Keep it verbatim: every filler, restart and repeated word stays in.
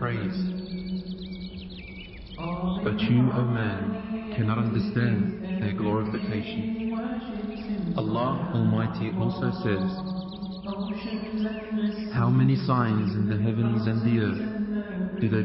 praise. But you, O man, cannot understand their glorification. Allah Almighty also says, how many signs in the heavens and the earth do they